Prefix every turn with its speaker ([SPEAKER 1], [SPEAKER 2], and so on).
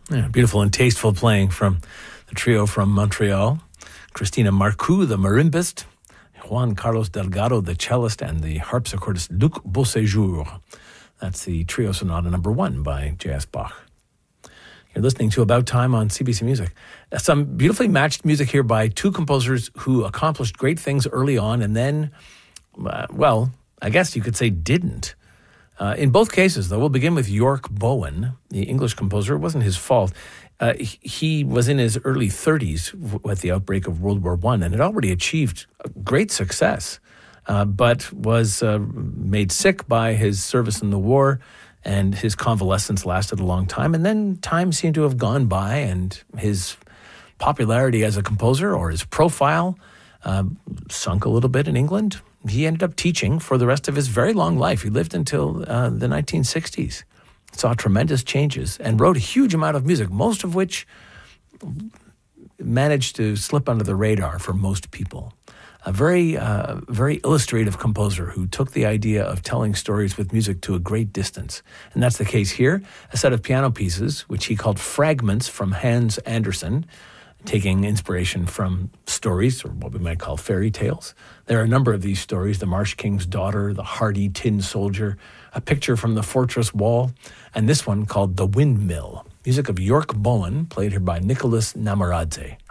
[SPEAKER 1] Yeah, beautiful and tasteful playing from the trio from Montreal. Christina Marcoux, the marimbist, Juan Carlos Delgado, the cellist, and the harpsichordist Luc Beauséjour. That's the Trio Sonata No. 1 by J.S. Bach. You're listening to About Time on CBC Music. Some beautifully matched music here by two composers who accomplished great things early on and then, well, I guess you could say didn't. In both cases, though, we'll begin with York Bowen, the English composer. It wasn't his fault. He was in his early 30s with the outbreak of World War I and had already achieved great success, but was made sick by his service in the war, and his convalescence lasted a long time. And then time seemed to have gone by, and his popularity as a composer, or his profile, sunk a little bit in England. He ended up teaching for the rest of his very long life. He lived until the 1960s, saw tremendous changes, and wrote a huge amount of music, most of which managed to slip under the radar for most people. A very illustrative composer who took the idea of telling stories with music to a great distance. And that's the case here. A set of piano pieces, which he called Fragments from Hans Andersen, taking inspiration from stories, or what we might call fairy tales. There are a number of these stories: The Marsh King's Daughter, The Hardy Tin Soldier, A Picture from the Fortress Wall, and this one called The Windmill. Music of York Bowen, played here by Nicholas Namoradze.